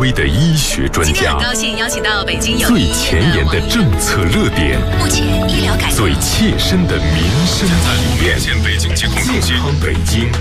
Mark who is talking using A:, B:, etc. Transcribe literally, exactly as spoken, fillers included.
A: 威的医学专家，
B: 今天很高兴邀请到北京友
A: 最
B: 谊医
A: 前沿的
B: 院的王医
A: 政策热点，
B: 目前医疗改革
A: 最切身的民生体验。
C: 前北京疾控中心
A: 健康北京